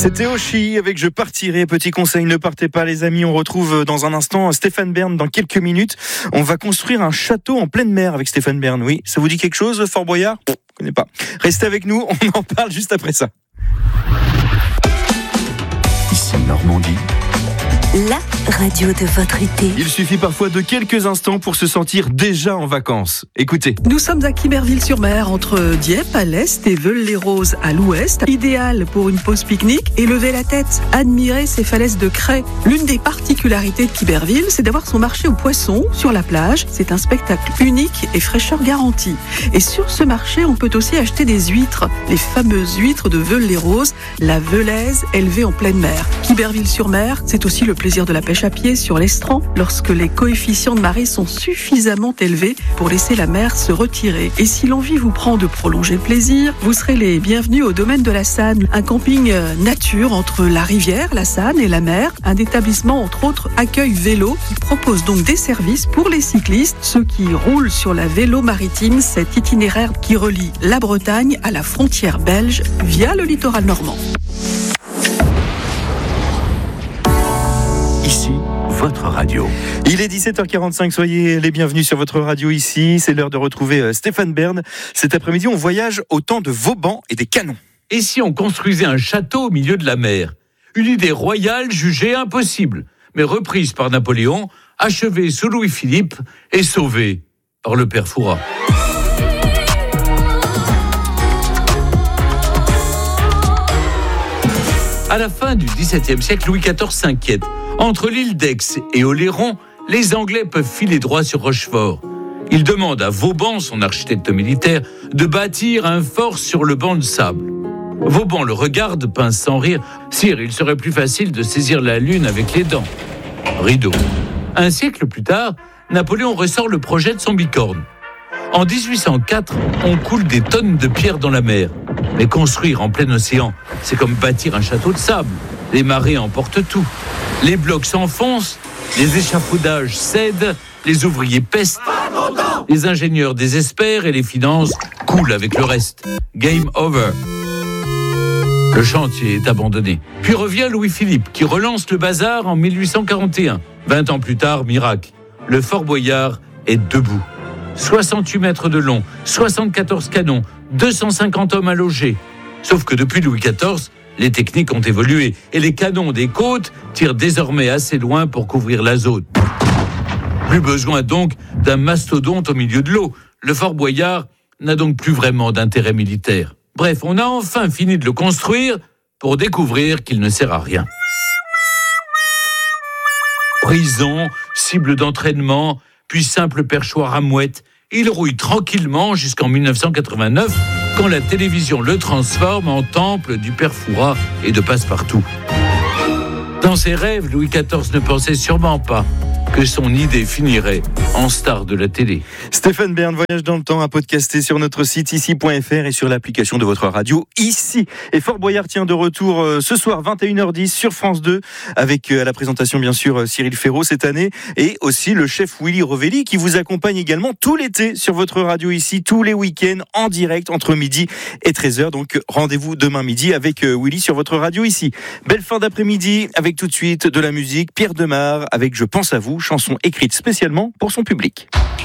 C'était Oshi avec Je partirai. Petit conseil, ne partez pas les amis. On retrouve dans un instant Stéphane Bern dans quelques minutes. On va construire un château en pleine mer avec Stéphane Bern. Oui, ça vous dit quelque chose, Fort Boyard ? Je connais pas. Restez avec nous, on en parle juste après ça. Ici Normandie. La radio de votre été. Il suffit parfois de quelques instants pour se sentir déjà en vacances. Écoutez. Nous sommes à Quiberville-sur-Mer, entre Dieppe à l'est et Veules-les-Roses à l'ouest. Idéal pour une pause pique-nique et lever la tête, admirer ces falaises de craie. L'une des particularités de Quiberville, c'est d'avoir son marché aux poissons sur la plage. C'est un spectacle unique et fraîcheur garantie. Et sur ce marché, on peut aussi acheter des huîtres, les fameuses huîtres de Veules-les-Roses, la velaise élevée en pleine mer. Quiberville-sur-Mer, c'est aussi le plaisir de la pêche à pied sur l'estran lorsque les coefficients de marée sont suffisamment élevés pour laisser la mer se retirer. Et si l'envie vous prend de prolonger le plaisir, vous serez les bienvenus au domaine de la Sanne, un camping nature entre la rivière, la Sanne et la mer, un établissement entre autres accueil vélo qui propose donc des services pour les cyclistes, ceux qui roulent sur la vélo maritime, cet itinéraire qui relie la Bretagne à la frontière belge via le littoral normand. Ici, votre radio. Il est 17h45, soyez les bienvenus sur votre radio ici. C'est l'heure de retrouver Stéphane Bern. Cet après-midi, on voyage au temps de Vauban et des canons. Et si on construisait un château au milieu de la mer ? Une idée royale jugée impossible, mais reprise par Napoléon, achevée sous Louis-Philippe et sauvée par le père Fouras. À la fin du XVIIe siècle, Louis XIV s'inquiète. Entre l'île d'Aix et Oléron, les Anglais peuvent filer droit sur Rochefort. Il demande à Vauban, son architecte militaire, de bâtir un fort sur le banc de sable. Vauban le regarde, pince sans rire. « Sire, il serait plus facile de saisir la lune avec les dents. » Rideau. Un siècle plus tard, Napoléon ressort le projet de son bicorne. En 1804, on coule des tonnes de pierres dans la mer. Mais construire en plein océan, c'est comme bâtir un château de sable. Les marées emportent tout. Les blocs s'enfoncent, les échafaudages cèdent, les ouvriers pestent, les ingénieurs désespèrent et les finances coulent avec le reste. Game over. Le chantier est abandonné. Puis revient Louis-Philippe, qui relance le bazar en 1841. 20 ans plus tard, miracle. Le Fort Boyard est debout. 68 mètres de long, 74 canons, 250 hommes à loger. Sauf que depuis Louis XIV, les techniques ont évolué et les canons des côtes tirent désormais assez loin pour couvrir la zone. Plus besoin donc d'un mastodonte au milieu de l'eau. Le Fort Boyard n'a donc plus vraiment d'intérêt militaire. Bref, on a enfin fini de le construire pour découvrir qu'il ne sert à rien. Prison, cible d'entraînement, puis simple perchoir à mouettes, il rouille tranquillement jusqu'en 1989, quand la télévision le transforme en temple du père Fouras et de Passepartout. Dans ses rêves, Louis XIV ne pensait sûrement pas que son idée finirait en star de la télé. Stéphane Bern, Voyage dans le temps, à podcaster sur notre site ici.fr et sur l'application de votre radio ici. Et Fort Boyard tient de retour ce soir 21h10 sur France 2 avec à la présentation bien sûr Cyril Ferraud cette année et aussi le chef Willy Rovelli qui vous accompagne également tout l'été sur votre radio ici, tous les week-ends en direct entre midi et 13h. Donc rendez-vous demain midi avec Willy sur votre radio ici. Belle fin d'après-midi avec tout de suite de la musique. Pierre Demar avec Je pense à vous, chanson écrite spécialement pour son public.